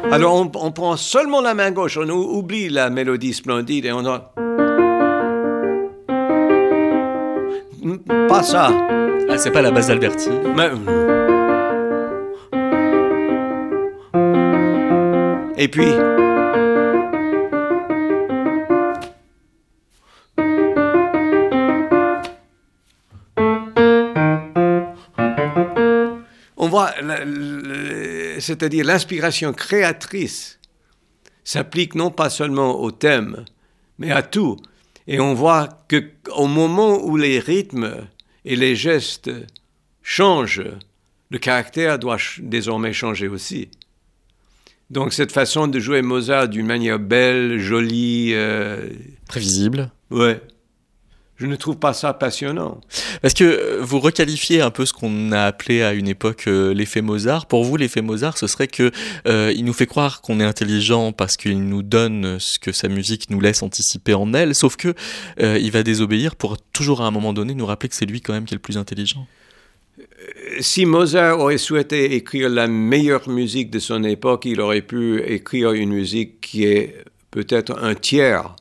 Alors on prend seulement la main gauche, on oublie la mélodie splendide et on a... Pas ça. Ah, c'est pas la basse d'Alberti. Mais... Et puis... On voit, c'est-à-dire l'inspiration créatrice s'applique non pas seulement au thème, mais à tout. Et on voit qu'au moment où les rythmes et les gestes changent, le caractère doit désormais changer aussi. Donc cette façon de jouer Mozart d'une manière belle, jolie... prévisible. Ouais. Je ne trouve pas ça passionnant. Parce que vous requalifiez un peu ce qu'on a appelé à une époque l'effet Mozart. Pour vous, l'effet Mozart, ce serait que il nous fait croire qu'on est intelligent parce qu'il nous donne ce que sa musique nous laisse anticiper en elle, sauf que il va désobéir pour toujours à un moment donné nous rappeler que c'est lui quand même qui est le plus intelligent. Si Mozart aurait souhaité écrire la meilleure musique de son époque, il aurait pu écrire une musique qui est peut-être un tiers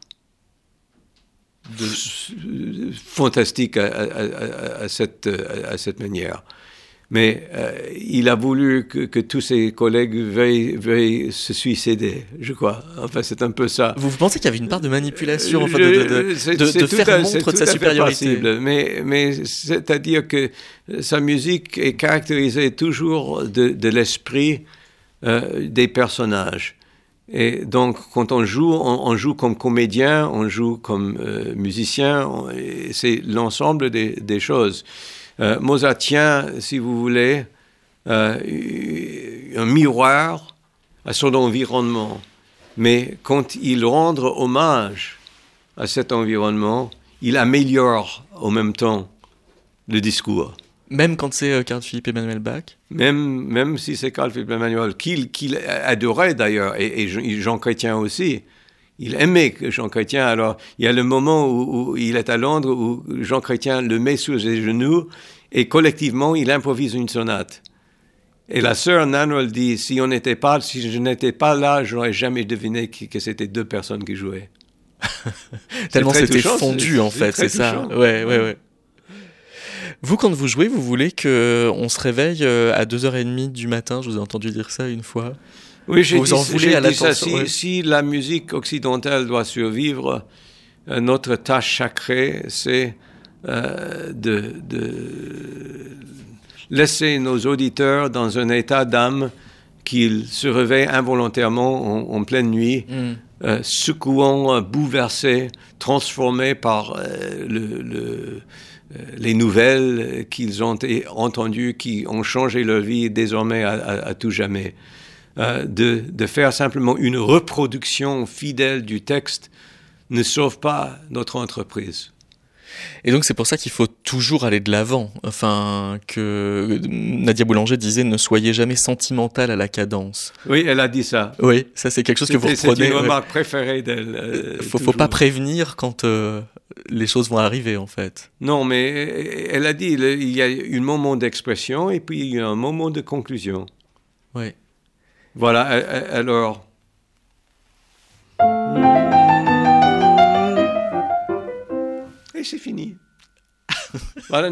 fantastique à cette manière. Mais il a voulu que tous ses collègues veuillent se suicider, je crois. Enfin, c'est un peu ça. Vous pensez qu'il y avait une part de manipulation, enfin, de faire montre de sa supériorité. Mais c'est-à-dire que sa musique est caractérisée toujours de l'esprit des personnages. Et donc, quand on joue comme comédien, on joue comme musicien, c'est l'ensemble des choses. Mozart tient, si vous voulez, un miroir à son environnement. Mais quand il rend hommage à cet environnement, il améliore en même temps le discours. Même quand c'est Carl Philipp Emanuel Bach? Même si c'est Carl Philipp Emanuel, qu'il adorait d'ailleurs, et Jean Chrétien aussi. Il aimait Jean Chrétien. Alors, il y a le moment où il est à Londres, où Jean Chrétien le met sur ses genoux, et collectivement, il improvise une sonate. Et la sœur Nannerl dit, si je n'étais pas là, je n'aurais jamais deviné que c'était deux personnes qui jouaient. Tellement c'était fondu, en fait, c'est ça. Ouais. Vous, quand vous jouez, vous voulez qu'on se réveille à 2h30 du matin? Je vous ai entendu dire ça une fois. Oui, j'ai dit ça. Si la musique occidentale doit survivre, notre tâche sacrée, c'est de laisser nos auditeurs dans un état d'âme qu'ils se réveillent involontairement en pleine nuit, secouant, bouleversés, transformés par les nouvelles qu'ils ont entendues, qui ont changé leur vie désormais à tout jamais. De faire simplement une reproduction fidèle du texte ne sauve pas notre entreprise. Et donc c'est pour ça qu'il faut toujours aller de l'avant. Enfin, que Nadia Boulanger disait « Ne soyez jamais sentimental à la cadence ». Oui, elle a dit ça. Oui, ça c'est quelque chose que vous reprenez. C'est une remarque préférée d'elle. Faut pas prévenir quand les choses vont arriver, en fait. Non, mais elle a dit il y a un moment d'expression et puis il y a un moment de conclusion. Oui. Voilà, alors... Et c'est fini. Voilà,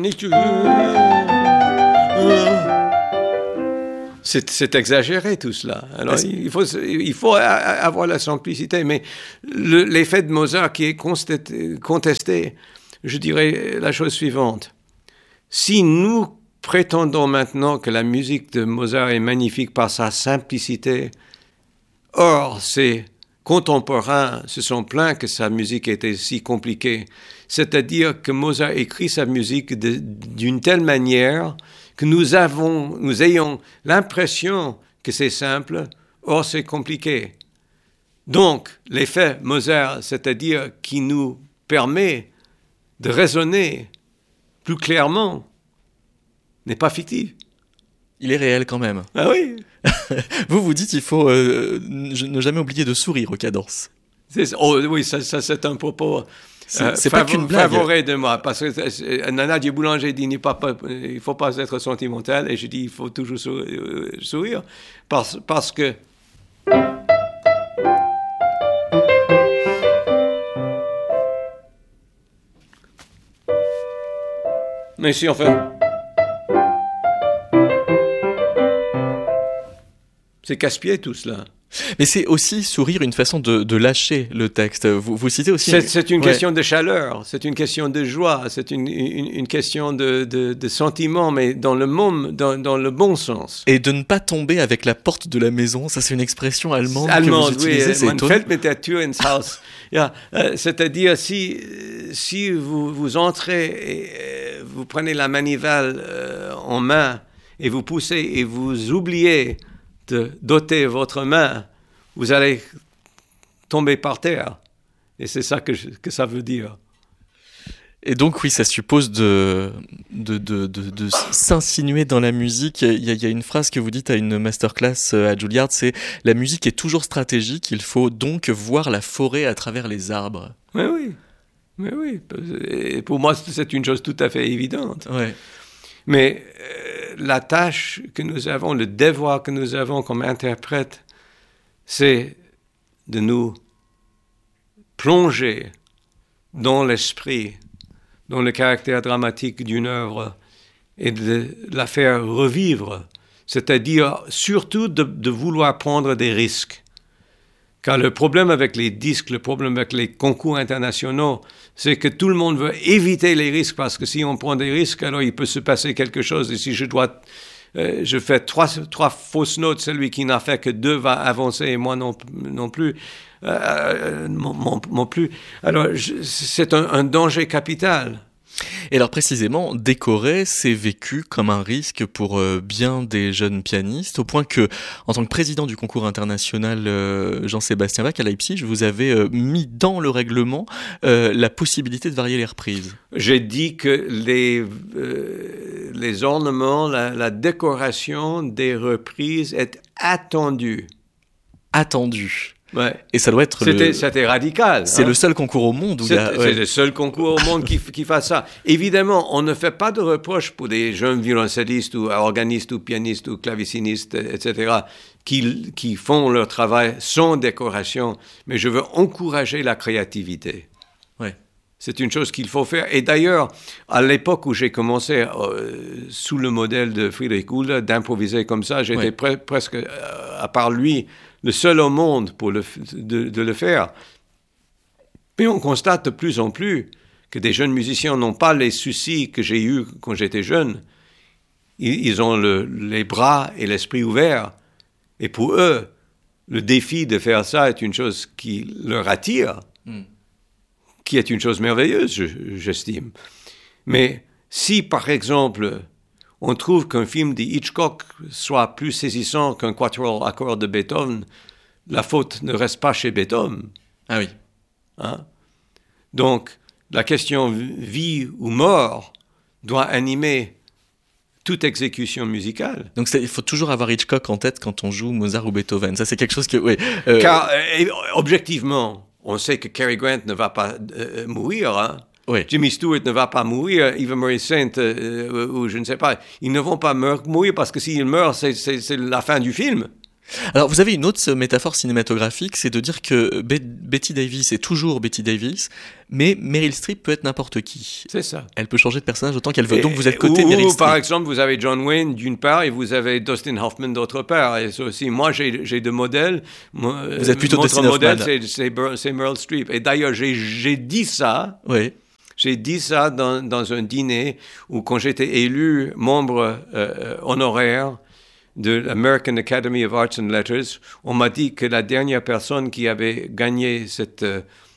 c'est exagéré tout cela. Alors, il faut avoir la simplicité, mais l'effet de Mozart qui est contesté, je dirais la chose suivante. Si nous prétendons maintenant que la musique de Mozart est magnifique par sa simplicité, or ses contemporains se sont plaints que sa musique était si compliquée. C'est-à-dire que Mozart écrit sa musique d'une telle manière que nous ayons l'impression que c'est simple, or c'est compliqué. Donc, l'effet Mozart, c'est-à-dire qui nous permet de raisonner plus clairement, n'est pas fictif. Il est réel quand même. Ah oui. Vous dites il faut ne jamais oublier de sourire aux cadences. Oui, ça c'est un propos c'est pas qu'une blague. Favoré de moi, parce que Nadia Boulanger dit il ne faut pas être sentimental, et je dis il faut toujours sourire, parce que Mais si on fait... C'est casse-pied tout cela. Mais c'est aussi sourire une façon de lâcher le texte. Vous citez aussi... C'est une question de chaleur, c'est une question de joie, c'est une question de sentiment, mais dans le bon sens. Et de ne pas tomber avec la porte de la maison, ça c'est une expression allemande que vous utilisez, oui, c'est man fällt mit der Tür ins Haus. C'est-à-dire si vous entrez et vous prenez la manivelle en main et vous poussez et vous oubliez de doter votre main, vous allez tomber par terre. Et c'est ça que ça veut dire. Et donc oui, ça suppose de s'insinuer dans la musique. Il y a une phrase que vous dites à une masterclass à Juilliard, c'est « La musique est toujours stratégique, il faut donc voir la forêt à travers les arbres ». Mais oui. Et pour moi, c'est une chose tout à fait évidente. Ouais. Mais la tâche que nous avons, le devoir que nous avons comme interprètes, c'est de nous plonger dans l'esprit, dans le caractère dramatique d'une œuvre et de la faire revivre, c'est-à-dire surtout de vouloir prendre des risques. Car le problème avec les disques, le problème avec les concours internationaux, c'est que tout le monde veut éviter les risques parce que si on prend des risques, alors il peut se passer quelque chose. Et si je fais trois fausses notes, celui qui n'a fait que 2 va avancer et moi non plus. Non plus. Alors c'est un danger capital. Et alors précisément, décorer, c'est vécu comme un risque pour bien des jeunes pianistes, au point que, en tant que président du concours international Jean-Sébastien Bach à Leipzig, vous avez mis dans le règlement la possibilité de varier les reprises. J'ai dit que les ornements, la décoration des reprises est attendue. Attendue. Ouais. Et ça doit être c'était radical. C'est le seul concours au monde où c'est le seul concours au monde qui fasse ça. Évidemment, on ne fait pas de reproches pour des jeunes violoncellistes ou organistes ou pianistes ou clavicinistes, etc., qui font leur travail sans décoration. Mais je veux encourager la créativité. Ouais. C'est une chose qu'il faut faire. Et d'ailleurs, à l'époque où j'ai commencé, sous le modèle de Friedrich Gulda, d'improviser comme ça, j'étais presque, à part lui, le seul au monde pour de le faire. Mais on constate de plus en plus que des jeunes musiciens n'ont pas les soucis que j'ai eus quand j'étais jeune. Ils ont les bras et l'esprit ouverts. Et pour eux, le défi de faire ça est une chose qui leur attire, qui est une chose merveilleuse, j'estime. Mais si, par exemple, on trouve qu'un film de Hitchcock soit plus saisissant qu'un quatuor à cordes de Beethoven, la faute ne reste pas chez Beethoven. Ah oui. Hein? Donc, la question vie ou mort doit animer toute exécution musicale. Donc il faut toujours avoir Hitchcock en tête quand on joue Mozart ou Beethoven. Ça, c'est quelque chose que... Oui, Car, objectivement, on sait que Cary Grant ne va pas mourir, hein? Oui. Jimmy Stewart ne va pas mourir, Eva Marie Saint, ou je ne sais pas. Ils ne vont pas mourir parce que s'ils meurent, c'est la fin du film. Alors, vous avez une autre métaphore cinématographique, c'est de dire que Betty Davis est toujours Betty Davis, mais Meryl Streep peut être n'importe qui. C'est ça. Elle peut changer de personnage autant qu'elle veut. Donc, vous êtes côté Meryl Streep. Par exemple, vous avez John Wayne d'une part et vous avez Dustin Hoffman d'autre part. Et ça aussi, moi, j'ai deux modèles. Vous êtes plutôt Dustin modèle, Hoffman. c'est Meryl Streep. Et d'ailleurs, j'ai dit ça. Oui. J'ai dit ça dans un dîner où, quand j'étais élu membre honoraire de l'American Academy of Arts and Letters, on m'a dit que la dernière personne qui avait gagné cet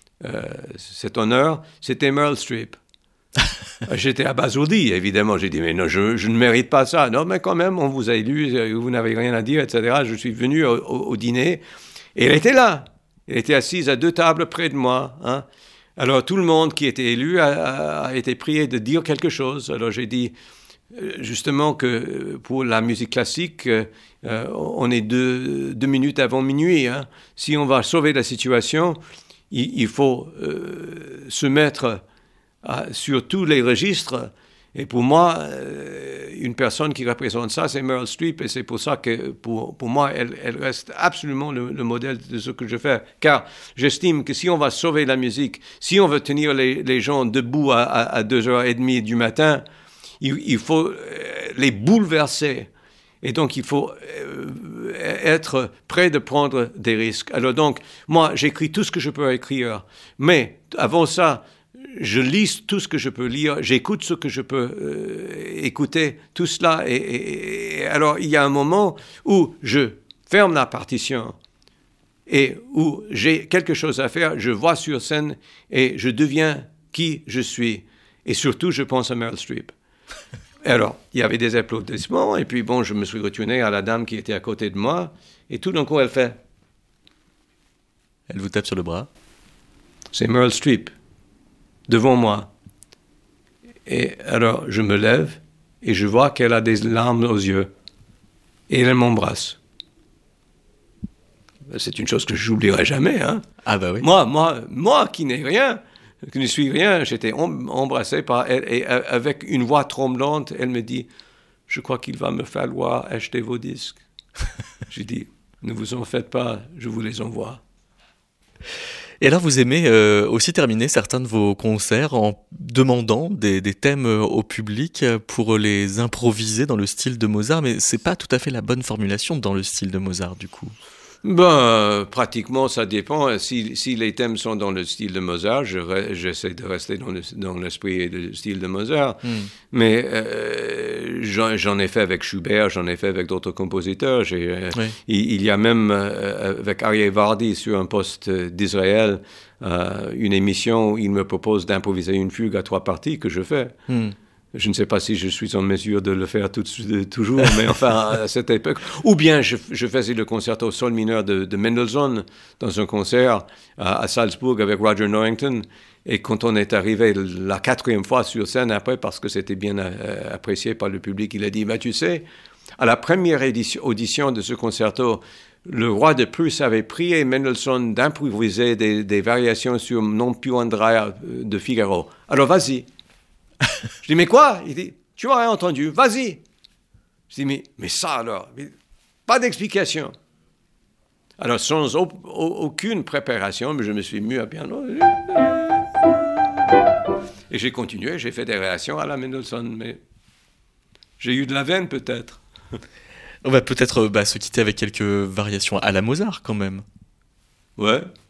honneur, c'était Meryl Streep. J'étais abasourdi, évidemment. J'ai dit, mais non, je ne mérite pas ça. Non, mais quand même, on vous a élu, vous n'avez rien à dire, etc. Je suis venu au dîner et elle était là. Elle était assise à 2 tables près de moi, hein. Alors, tout le monde qui était élu a été prié de dire quelque chose. Alors, j'ai dit, justement, que pour la musique classique, on est 2 minutes avant minuit, hein. Si on va sauver la situation, il faut se mettre sur tous les registres Et pour moi, une personne qui représente ça, c'est Meryl Streep. Et c'est pour ça que, pour moi, elle reste absolument le modèle de ce que je fais. Car j'estime que si on va sauver la musique, si on veut tenir les gens debout à 2h30 du matin, il faut les bouleverser. Et donc, il faut être prêt de prendre des risques. Alors donc, moi, j'écris tout ce que je peux écrire. Mais avant ça, je lis tout ce que je peux lire, j'écoute ce que je peux écouter, tout cela. Et alors, il y a un moment où je ferme la partition et où j'ai quelque chose à faire, je vois sur scène et je deviens qui je suis. Et surtout, je pense à Meryl Streep. Alors, il y avait des applaudissements, et puis bon, je me suis retourné à la dame qui était à côté de moi, et tout d'un coup, elle fait... Elle vous tape sur le bras. C'est Meryl Streep, devant moi. Et alors, je me lève, et je vois qu'elle a des larmes aux yeux, et elle m'embrasse. C'est une chose que je n'oublierai jamais, hein. Ah bah oui. Moi qui n'ai rien... que ne suis rien, j'étais embrassé par elle, et avec une voix tremblante, elle me dit « Je crois qu'il va me falloir acheter vos disques. » J'ai dit « Ne vous en faites pas, je vous les envoie. » Et alors vous aimez aussi terminer certains de vos concerts en demandant des thèmes au public pour les improviser dans le style de Mozart, mais c'est pas tout à fait la bonne formulation dans le style de Mozart du coup. Pratiquement, ça dépend. Si les thèmes sont dans le style de Mozart, j'essaie de rester dans l'esprit et le style de Mozart. Mais j'en ai fait avec Schubert, j'en ai fait avec d'autres compositeurs. Il y a même avec Aryeh Vardi sur un poste d'Israël, une émission où il me propose d'improviser une fugue à 3 parties que je fais. Je ne sais pas si je suis en mesure de le faire toujours, mais enfin, à cette époque. Ou bien, je faisais le concerto sol mineur de Mendelssohn dans un concert à Salzbourg avec Roger Norrington. Et quand on est arrivé la 4e fois sur scène après, parce que c'était bien apprécié par le public, il a dit, tu sais, à la première audition de ce concerto, le roi de Prusse avait prié Mendelssohn d'improviser des variations sur Non più andrai de Figaro. Alors, vas-y. Je dis, mais quoi? Il dit, tu aurais entendu, vas-y. Je dis, mais ça alors, pas d'explication. Alors, sans aucune préparation, je me suis mis à piano. Et j'ai continué, j'ai fait des réactions à la Mendelssohn, mais j'ai eu de la veine peut-être. On va peut-être se quitter avec quelques variations à la Mozart quand même. Ouais.